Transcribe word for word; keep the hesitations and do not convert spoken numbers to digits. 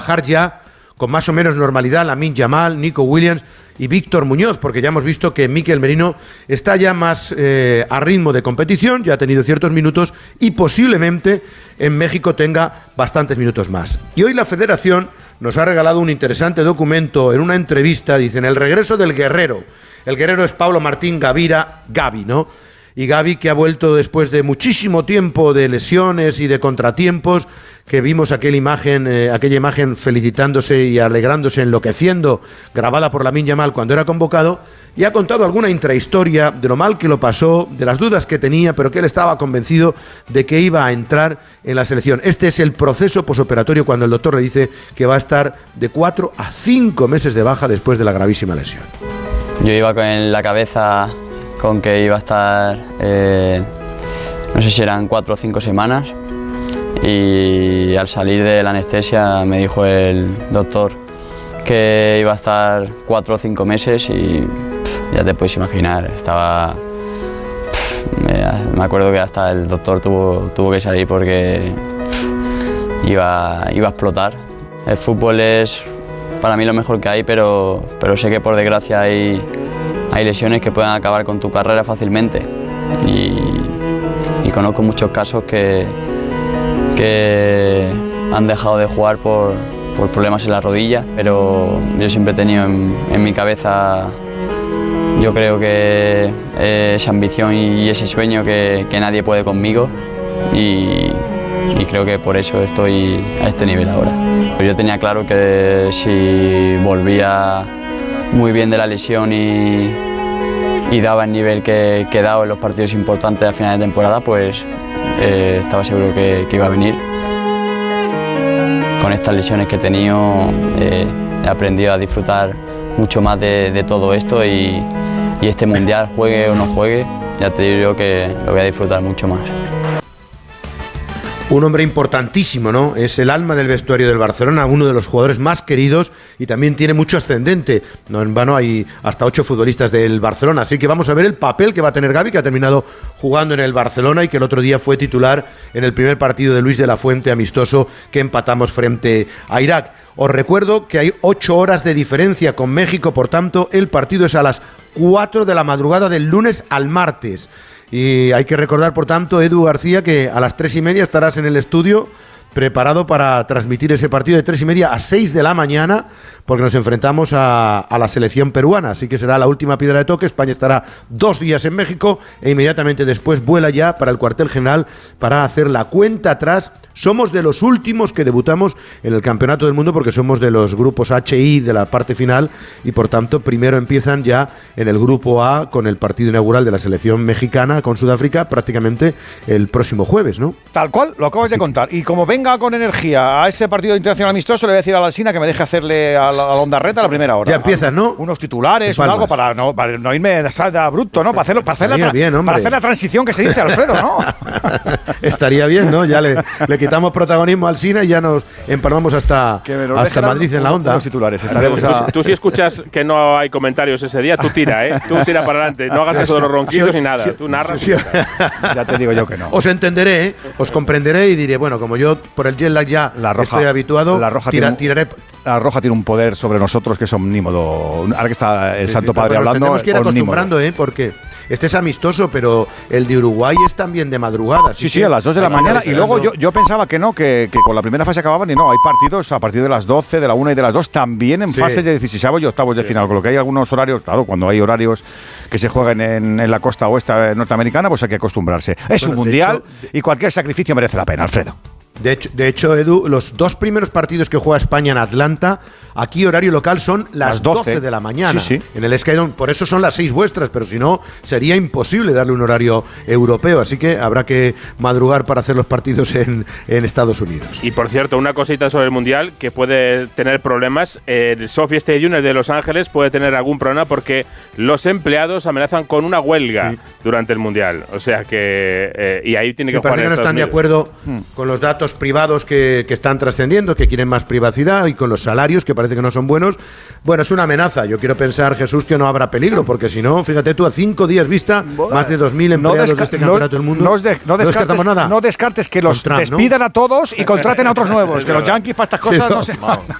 trabajar ya con más o menos normalidad Lamine Yamal, Nico Williams y Víctor Muñoz, porque ya hemos visto que Mikel Merino está ya más eh, a ritmo de competición, ya ha tenido ciertos minutos y posiblemente en México tenga bastantes minutos más. Y hoy la Federación nos ha regalado un interesante documento en una entrevista, dicen, el regreso del guerrero. El guerrero es Pablo Martín Gavira, Gavi, ¿no? Y Gavi, que ha vuelto después de muchísimo tiempo de lesiones y de contratiempos, que vimos aquella imagen, eh, aquella imagen felicitándose y alegrándose, enloqueciendo, grabada por Lamine Yamal cuando era convocado, y ha contado alguna intrahistoria de lo mal que lo pasó, de las dudas que tenía, pero que él estaba convencido de que iba a entrar en la selección. Este es el proceso posoperatorio cuando el doctor le dice que va a estar de cuatro a cinco meses de baja después de la gravísima lesión. Yo iba con la cabeza con que iba a estar, eh, no sé si eran cuatro o cinco semanas, y al salir de la anestesia me dijo el doctor que iba a estar cuatro o cinco meses y pff, ya te puedes imaginar, estaba... Pff, me, me acuerdo que hasta el doctor tuvo, tuvo que salir porque pff, iba, iba a explotar. El fútbol es para mí lo mejor que hay, pero, pero sé que por desgracia hay, hay lesiones que pueden acabar con tu carrera fácilmente. Y, y conozco muchos casos que, que han dejado de jugar por, por problemas en la rodilla, pero yo siempre he tenido en, en mi cabeza, yo creo que esa ambición y ese sueño que, que nadie puede conmigo, y, y creo que por eso estoy a este nivel ahora. Yo tenía claro que si volvía muy bien de la lesión y, y daba el nivel que, que he dado en los partidos importantes a final de temporada, pues eh, estaba seguro que, que iba a venir. Con estas lesiones que he tenido eh, he aprendido a disfrutar mucho más de, de todo esto, y, y este mundial, juegue o no juegue, ya te digo yo que lo voy a disfrutar mucho más. Un hombre importantísimo, ¿no? Es el alma del vestuario del Barcelona, uno de los jugadores más queridos, y también tiene mucho ascendente. No en vano hay hasta ocho futbolistas del Barcelona, así que vamos a ver el papel que va a tener Gavi, que ha terminado jugando en el Barcelona y que el otro día fue titular en el primer partido de Luis de la Fuente amistoso que empatamos frente a Irak. Os recuerdo que hay ocho horas de diferencia con México, por tanto el partido es a las cuatro de la madrugada del lunes al martes. Y hay que recordar, por tanto, Edu García, que a las tres y media estarás en el estudio preparado para transmitir ese partido de tres y media a seis de la mañana, porque nos enfrentamos a, a la selección peruana, así que será la última piedra de toque. España estará dos días en México e inmediatamente después vuela ya para el cuartel general para hacer la cuenta atrás. Somos de los últimos que debutamos en el Campeonato del Mundo, porque somos de los grupos H I de la parte final, y por tanto primero empiezan ya en el grupo A con el partido inaugural de la selección mexicana con Sudáfrica prácticamente el próximo jueves, ¿no? Tal cual, lo acabas de contar. Y como venga con energía a ese partido internacional amistoso, le voy a decir a la Alsina que me deje hacerle a la, a la Ondarreta a la primera hora. Ya empiezan, ¿no? Unos titulares o algo para no, para no irme de salda bruto, ¿no? Para, hacerlo, para, hacer la bien, para hacer la transición que se dice, Alfredo, ¿no? Estaría bien, ¿no? Ya le, le quitamos protagonismo al Alsina y ya nos empalmamos hasta, hasta Madrid en la onda. Los titulares. Estaremos a... tú, tú si escuchas que no hay comentarios ese día, tú tira, ¿eh? Tú tira para adelante. No hagas caso de los ronquitos ni nada. Tú narras. Sí, sí. Ya te digo yo que no. Os entenderé, ¿eh? Os comprenderé y diré, bueno, como yo por el jet lag ya la roja, estoy habituado, la roja tira, tiene, tiraré. La roja tiene un poder sobre nosotros que es omnímodo. Ahora que está el sí, Santo sí, Padre pero hablando, tenemos que ir omnímodo. acostumbrando, ¿eh? Porque este es amistoso, pero el de Uruguay es también de madrugada. Sí, sí, a las dos de la mañana. Y luego yo, yo pensaba que no, que, que con la primera fase acababan, y no, hay partidos a partir de las doce, de la una y de las dos, también en sí. fases de dieciseisavos y octavos de sí. final. Con lo que hay algunos horarios, claro, cuando hay horarios que se juegan en, en la costa oeste norteamericana, pues hay que acostumbrarse. Es bueno, un mundial hecho, y cualquier sacrificio merece la pena, Alfredo. De hecho, de hecho, Edu, los dos primeros partidos que juega España en Atlanta, aquí horario local son las, las doce. doce de la mañana. Sí, sí. En el Skydome, por eso son las seis vuestras, pero si no, sería imposible darle un horario europeo. Así que habrá que madrugar para hacer los partidos en, en Estados Unidos. Y por cierto, una cosita sobre el Mundial que puede tener problemas. El Sophie Stadium, el de Los Ángeles, puede tener algún problema porque los empleados amenazan con una huelga sí. durante el Mundial. O sea que... Eh, y ahí tiene sí, que jugar parece que no están de acuerdo hmm. con los datos privados que, que están trascendiendo, que quieren más privacidad, y con los salarios que parece que no son buenos. Bueno, es una amenaza. Yo quiero pensar, Jesús, que no habrá peligro, porque si no, fíjate tú, a cinco días vista, bueno, más de dos mil empleados no de este campeonato del mundo. No, de, no, descartes, nada. no descartes que los Trump, despidan ¿no? a todos y contraten a otros nuevos, que los Yankees para estas cosas sí, no, no se...